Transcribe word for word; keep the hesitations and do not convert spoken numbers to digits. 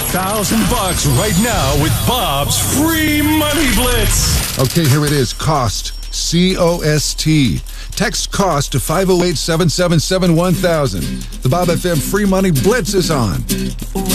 thousand bucks right now with Bob's free money blitz. Okay, here it is. Cost. C O S T. Text COST to five oh eight, seven seven seven, one thousand. The Bob F M free money blitz is on.